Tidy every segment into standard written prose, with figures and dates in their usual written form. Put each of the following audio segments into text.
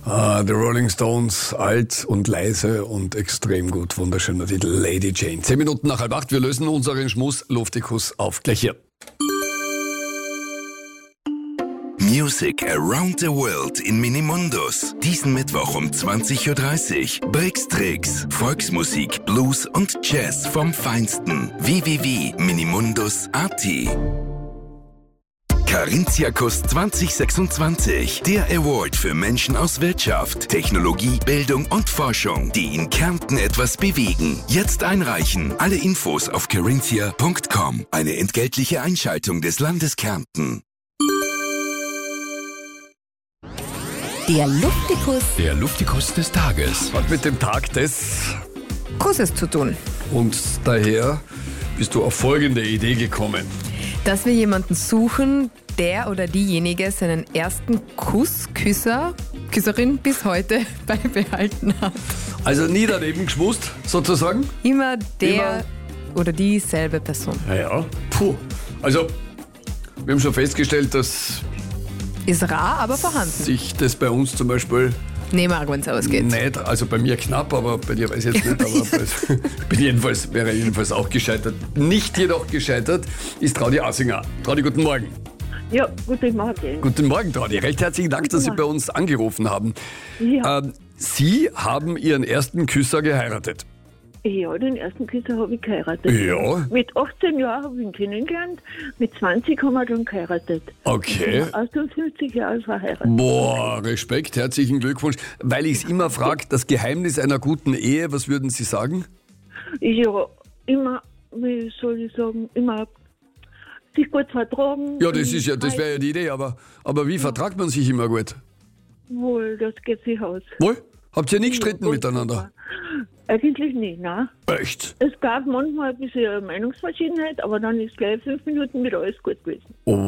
The Rolling Stones, alt und leise und extrem gut. Wunderschöner Titel, Lady Jane. 10 Minuten nach 7:30, wir lösen unseren Schmuss Luftikus auf. Gleich hier. Music around the world in Minimundus. Diesen Mittwoch um 20.30 Uhr. Brixtrix, Volksmusik, Blues und Jazz vom Feinsten. www.minimundus.at. Carinthia-Kuss 2026. Der Award für Menschen aus Wirtschaft, Technologie, Bildung und Forschung, die in Kärnten etwas bewegen. Jetzt einreichen. Alle Infos auf carinthia.com. Eine entgeltliche Einschaltung des Landes Kärnten. Der Luftikus. Der Luftikus des Tages. Hat mit dem Tag des Kusses zu tun. Und daher bist du auf folgende Idee gekommen. Dass wir jemanden suchen, der oder diejenige seinen ersten Küsserin bis heute beibehalten hat. Also nie daneben geschmust, sozusagen? Immer der oder dieselbe Person. Ja. Puh. Also, wir haben schon festgestellt, dass Ist rar, aber vorhanden. sich das bei uns zum Beispiel Nehmen wir, wenn es ausgeht. nicht, also bei mir knapp, aber bei dir weiß ich jetzt nicht, aber wäre jedenfalls auch gescheitert. Nicht jedoch gescheitert ist Traudi Assinger. Traudi, guten Morgen. Ja, guten Morgen. Guten Morgen, Traudi. Recht herzlichen Dank, dass Sie bei uns angerufen haben. Ja. Sie haben Ihren ersten Küsser geheiratet. Ja, den ersten Küsser habe ich geheiratet. Ja. Mit 18 Jahren habe ich ihn kennengelernt, mit 20 haben wir dann geheiratet. Okay. Aus 50 Jahren verheiratet. Boah, Respekt, herzlichen Glückwunsch. Weil ich es immer frage, das Geheimnis einer guten Ehe, was würden Sie sagen? Ja, immer, wie soll ich sagen, immer sich gut vertragen. Ja, das wäre ja die Idee, aber wie vertragt man sich immer gut? Wohl, das geht sich aus. Wohl? Habt ihr nie gestritten Ja, miteinander? Eigentlich nicht, nein. Echt? Es gab manchmal ein bisschen Meinungsverschiedenheit, aber dann ist gleich 5 Minuten wieder alles gut gewesen.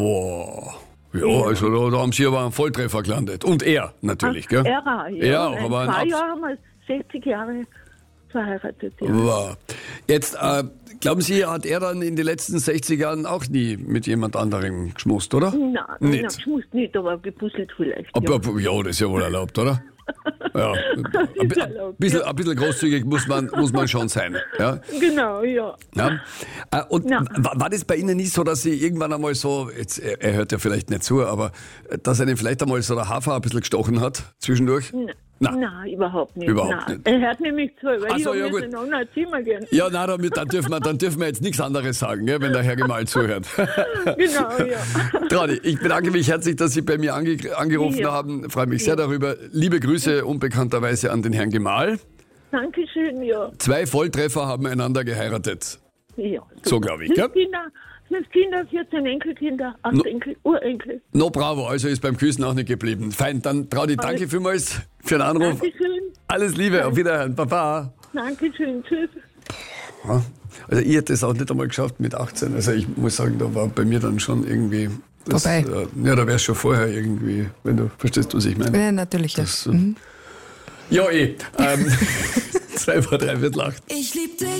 Oh, ja, also da haben Sie aber einen Volltreffer gelandet. Und er natürlich, gell? Ja, Ja, in aber ein paar Jahren haben wir 60 Jahre verheiratet. Ja. Wow. Jetzt, glauben Sie, hat er dann in den letzten 60 Jahren auch nie mit jemand anderem geschmust, oder? Nein, ich muss nicht, aber gepuzzelt vielleicht. Aber, ja, das ist ja wohl erlaubt, oder? Ja, ein bisschen großzügig muss man schon sein. Ja? Genau, ja. Ja. Und war das bei Ihnen nicht so, dass Sie irgendwann einmal so, jetzt, er hört ja vielleicht nicht zu, aber dass er vielleicht einmal so der Hafer ein bisschen gestochen hat zwischendurch? Nein, überhaupt nicht. Überhaupt nicht. Er hört nämlich zu, weil Ach so, ich ja, habe gut. in ein anderes Zimmer gehen. Ja, nein, dann dürfen wir jetzt nichts anderes sagen, gell, wenn der Herr Gemahl zuhört. Genau, ja. Traudi, ich bedanke mich herzlich, dass Sie bei mir angerufen haben. Freue mich sehr darüber. Liebe Grüße unbekannterweise an den Herrn Gemahl. Dankeschön, ja. 2 Volltreffer haben einander geheiratet. Ja. So glaube ich, gell? 5 Kinder, 14 Enkelkinder, 8 Enkel, Urenkel. No, bravo, also ist beim Küssen auch nicht geblieben. Fein, dann Traudi, danke vielmals für den Anruf. Dankeschön. Alles Liebe, auf Wiederhören, Baba. Dankeschön, tschüss. Ja, also ich hätte es auch nicht einmal geschafft mit 18. Also ich muss sagen, da war bei mir dann schon irgendwie... Vorbei. Ja, da wäre es schon vorher irgendwie, wenn du verstehst, was ich meine. Ja, natürlich. Das, ja, 2 vor 3 wird lacht. Ich lieb dich.